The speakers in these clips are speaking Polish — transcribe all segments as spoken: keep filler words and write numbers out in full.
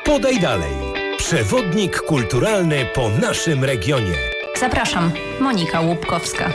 Podaj dalej. Przewodnik kulturalny po naszym regionie. Zapraszam, Monika Łupkowska.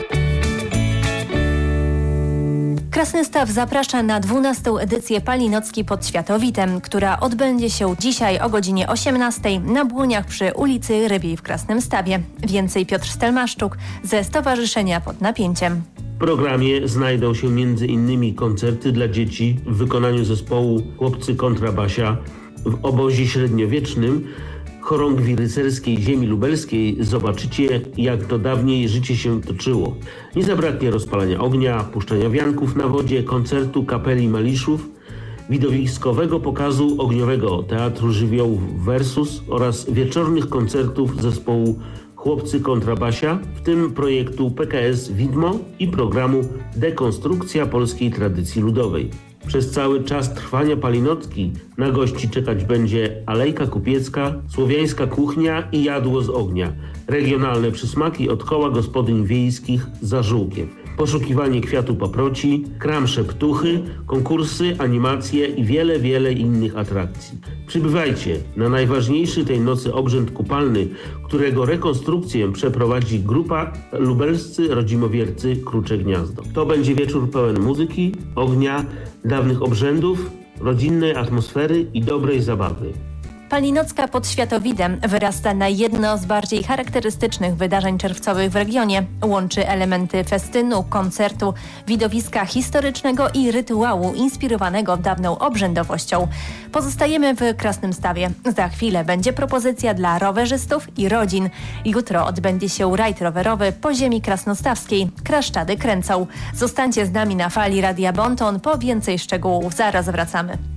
Krasnystaw zaprasza na dwunastą edycję Palinocki pod Światowitem, która odbędzie się dzisiaj o godzinie osiemnastej na Błoniach przy ulicy Rybiej w Krasnymstawie. Więcej Piotr Stelmaszczuk ze Stowarzyszenia Pod Napięciem. W programie znajdą się między innymi koncerty dla dzieci w wykonaniu zespołu Chłopcy kontra Basia, w obozie średniowiecznym chorągwi rycerskiej ziemi lubelskiej zobaczycie, jak to dawniej życie się toczyło. Nie zabraknie rozpalania ognia, puszczania wianków na wodzie, koncertu kapeli Maliszów, widowiskowego pokazu ogniowego Teatru Żywiołów Versus oraz wieczornych koncertów zespołu Chłopcy kontra Basia, w tym projektu P K S Widmo i programu Dekonstrukcja polskiej tradycji ludowej. Przez cały czas trwania Palinocki na gości czekać będzie alejka kupiecka, słowiańska kuchnia i jadło z ognia, regionalne przysmaki od koła gospodyń wiejskich za Żółkiew, poszukiwanie kwiatu paproci, kram szeptuchy, konkursy, animacje i wiele, wiele innych atrakcji. Przybywajcie na najważniejszy tej nocy obrzęd kupalny, którego rekonstrukcję przeprowadzi grupa lubelscy rodzimowiercy Krucze Gniazdo. To będzie wieczór pełen muzyki, ognia, dawnych obrzędów, rodzinnej atmosfery i dobrej zabawy. Palinocka pod Światowitem wyrasta na jedno z bardziej charakterystycznych wydarzeń czerwcowych w regionie. Łączy elementy festynu, koncertu, widowiska historycznego i rytuału inspirowanego dawną obrzędowością. Pozostajemy w Krasnymstawie. Za chwilę będzie propozycja dla rowerzystów i rodzin. Jutro odbędzie się rajd rowerowy po ziemi krasnostawskiej. Kraszczady kręcą. Zostańcie z nami na fali Radia Bonton. Po więcej szczegółów zaraz wracamy.